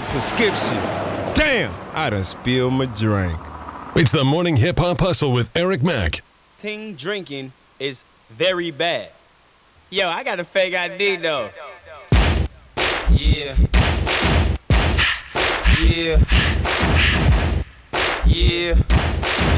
prescription. Damn, I done spilled my drink. It's the Morning Hip Hop Hustle with Eric Mack. Ting drinking is very bad. Yo, I got a fake ID though. Yeah. Yeah. Yeah.